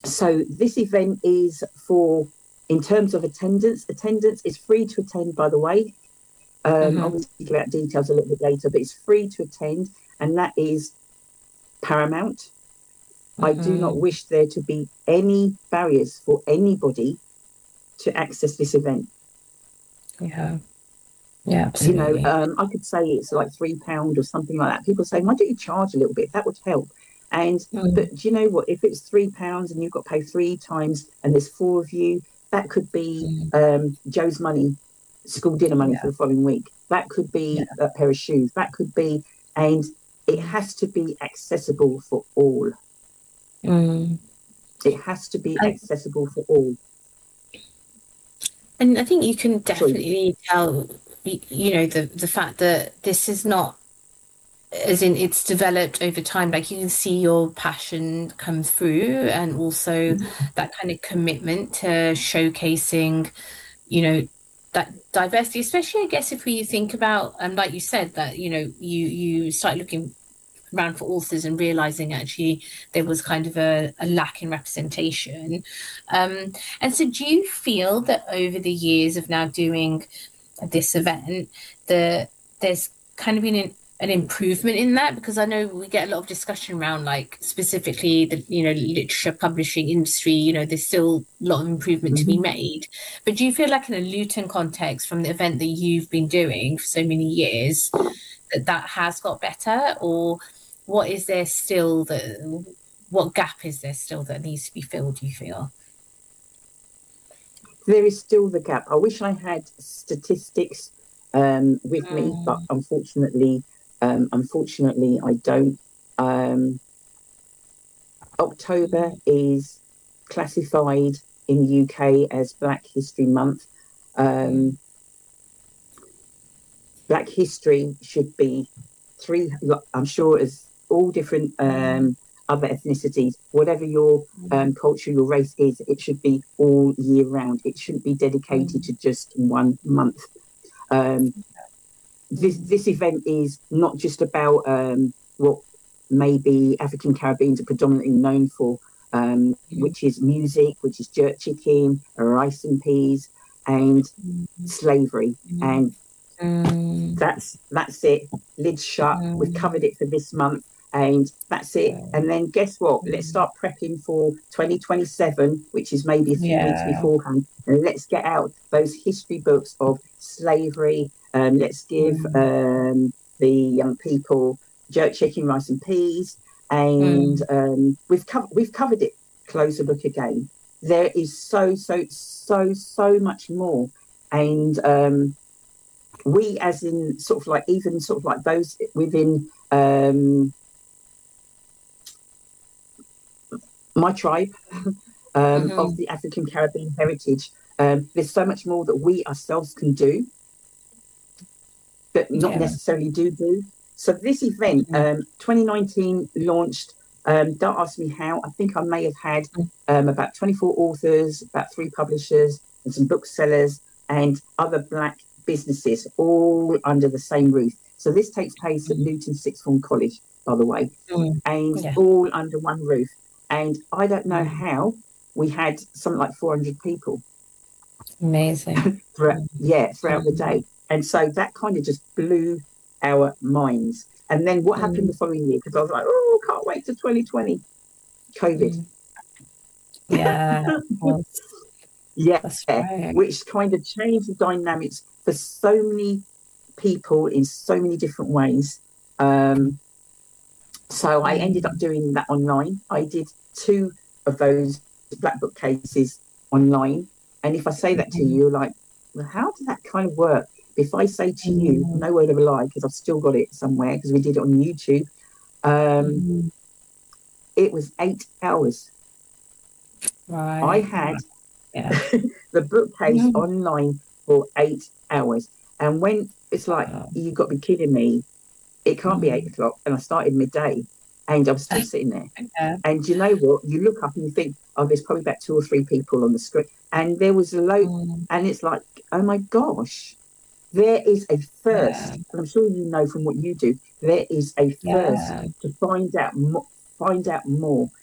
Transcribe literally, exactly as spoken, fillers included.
so this event is for, in terms of attendance, attendance is free to attend, by the way. Um, Mm-hmm. obviously, give out details a little bit later, but it's free to attend, and that is paramount. I do not Mm-hmm. wish there to be any barriers for anybody to access this event. Yeah. Yeah, You know, absolutely. um, I could say it's like three pound or something like that. People say, why don't you charge a little bit? That would help. And Mm. but do you know what? If it's three pounds and you've got to pay three times, and there's four of you, that could be Mm. um, Joe's money, school dinner money for Yeah. the following week. That could Yeah. be a pair of shoes. That could be, and it Mm. has to be accessible for all. Mm. It has to be And, accessible for all. and I think you can Sorry. definitely tell, y- you know, the the fact that this is not, as in it's developed over time. Like you can see your passion come through, and also that kind of commitment to showcasing, you know, that diversity, especially I guess if we think about, um like you said, that you know you you start looking around for authors and realizing actually there was kind of a, a lack in representation. Um and so do you feel that over the years of now doing this event that there's kind of been an, an improvement in that? Because I know we get a lot of discussion around like specifically the, you know, literature publishing industry, you know, there's still a lot of improvement to be Mhm. made. But do you feel like in a Luton context from the event that you've been doing for so many years that that has got better? Or what is there still that, what gap is there still that needs to be filled, do you feel? There is still the gap. I wish I had statistics um, with me, but Mm, unfortunately, um, unfortunately, I don't. Um, October is classified in the U K as Black History Month. mm, Um, Black history should be three. I'm sure as all different mm, um, other ethnicities, whatever your mm, um, culture, your race is, it should be all year round. It shouldn't be dedicated mm, to just one month. Um, this mm, this event is not just about um, what maybe African Caribbeans are predominantly known for, um, mm, which is music, which is jerk chicken, rice and peas, and mm, slavery. mm, And mm, that's that's it. Lid shut. We've covered mm. it for this month, and that's it. And then guess what? Let's Mm. start prepping for twenty twenty-seven, which is maybe a few weeks Yeah. beforehand. And let's get out those history books of slavery. Um, let's give Mm, um, the young people jerk chicken, rice, and peas. And mm, um, we've covered we've covered it. Close the book again. There is so so so so much more, and um, we as in sort of like even sort of like those within um my tribe um of mhm. the African Caribbean heritage, um there's so much more that we ourselves can do that not Yeah. necessarily do do so this event, Mm, um twenty nineteen launched. Um don't ask me how. I think I may have had mm, um about twenty-four authors, about three publishers, and some booksellers and other black businesses all under the same roof. So this takes place at mm, Luton Sixth Form College, by the way, mm. and Yeah. all under one roof. And I don't know Mm. how we had something like four hundred people Amazing. throughout, Mm, yeah, throughout the mm, day. And so that kind of just blew our minds. And then what happened mm, the following year? Because I was like, oh, can't wait to twenty twenty. COVID. mm. Yeah, of course. Yeah, That's right. which kind of changed the dynamics for so many people in so many different ways. Um, so I ended up Mm, doing that online. I did two of those black book cases online. And if I say that to mm, you, you're like, well, how does that kind of work? If I say to you, mm, no word of a lie, because I've still got it somewhere because we did it on YouTube, um, mm. it was eight hours. I Right. had Yeah. the bookcase Mm. online for eight hours. And when it's like, Wow. you've got to be kidding me, it can't be eight Mm. o'clock. And I started midday and I was still sitting there. Yeah. And you know what? You look up and you think, oh, there's probably about two or three people on the screen. And there was a load. Mm. And it's like, oh my gosh, there is a Yeah. thirst. And I'm sure you know from what you do, there is a thirst Yeah. to find out more, find out more.